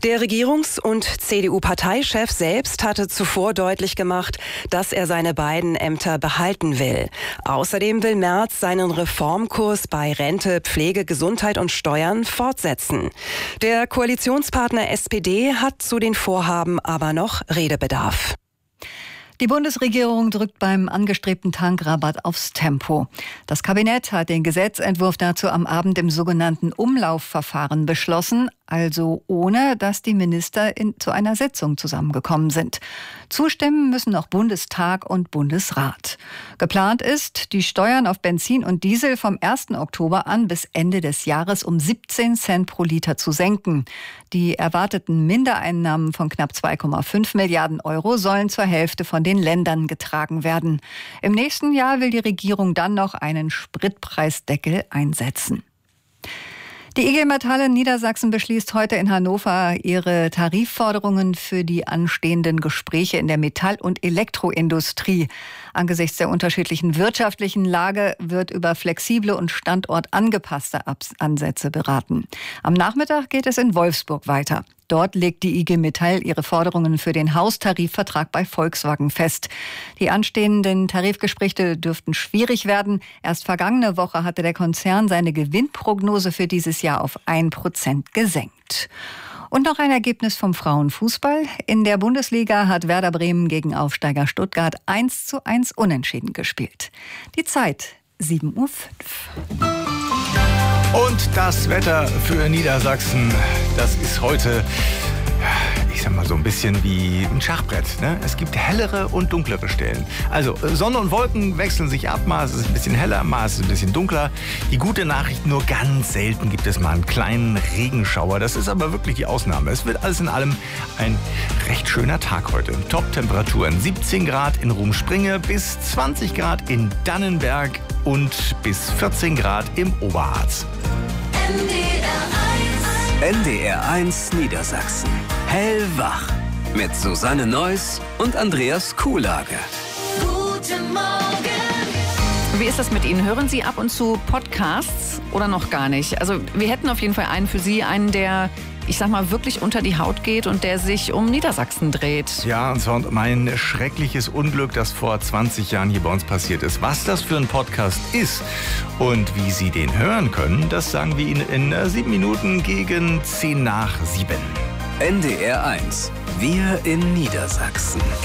Der Regierungs- und CDU-Parteichef selbst hatte zuvor deutlich gemacht, dass er seine beiden Ämter behalten will. Außerdem will Merz seinen Reformkurs bei Rente, Pflege, Gesundheit und Steuern fortsetzen. Der Koalitionspartner SPD hat zu den Vorhaben aber noch Redebedarf. Die Bundesregierung drückt beim angestrebten Tankrabatt aufs Tempo. Das Kabinett hat den Gesetzentwurf dazu am Abend im sogenannten Umlaufverfahren beschlossen, also ohne, dass die Minister zu einer Sitzung zusammengekommen sind. Zustimmen müssen noch Bundestag und Bundesrat. Geplant ist, die Steuern auf Benzin und Diesel vom 1. Oktober an bis Ende des Jahres um 17 Cent pro Liter zu senken. Die erwarteten Mindereinnahmen von knapp 2,5 Milliarden Euro sollen zur Hälfte von den Ländern getragen werden. Im nächsten Jahr will die Regierung dann noch einen Spritpreisdeckel einsetzen. Die IG Metall in Niedersachsen beschließt heute in Hannover ihre Tarifforderungen für die anstehenden Gespräche in der Metall- und Elektroindustrie. Angesichts der unterschiedlichen wirtschaftlichen Lage wird über flexible und standortangepasste Ansätze beraten. Am Nachmittag geht es in Wolfsburg weiter. Dort legt die IG Metall ihre Forderungen für den Haustarifvertrag bei Volkswagen fest. Die anstehenden Tarifgespräche dürften schwierig werden. Erst vergangene Woche hatte der Konzern seine Gewinnprognose für dieses Jahr auf 1% gesenkt. Und noch ein Ergebnis vom Frauenfußball. In der Bundesliga hat Werder Bremen gegen Aufsteiger Stuttgart 1:1 unentschieden gespielt. Die Zeit 7:05 Uhr. Und das Wetter für Niedersachsen, das ist heute, ich sag mal, so ein bisschen wie ein Schachbrett, ne? Es gibt hellere und dunklere Stellen. Also Sonne und Wolken wechseln sich ab, mal ist es ein bisschen heller, mal ist es ein bisschen dunkler. Die gute Nachricht, nur ganz selten gibt es mal einen kleinen Regenschauer. Das ist aber wirklich die Ausnahme. Es wird alles in allem ein recht schöner Tag heute. Top-Temperaturen 17 Grad in Rumspringe bis 20 Grad in Dannenberg und bis 14 Grad im Oberharz. NDR 1 Niedersachsen. Hellwach. Mit Susanne Neuss und Andreas Kuhlage. Guten Morgen. Wie ist das mit Ihnen? Hören Sie ab und zu Podcasts oder noch gar nicht? Also wir hätten auf jeden Fall einen für Sie, einen, der, ich sag mal, wirklich unter die Haut geht und der sich um Niedersachsen dreht. Ja, und zwar um ein schreckliches Unglück, das vor 20 Jahren hier bei uns passiert ist. Was das für ein Podcast ist und wie Sie den hören können, das sagen wir Ihnen in 7 Minuten gegen 7:10. NDR 1. Wir in Niedersachsen.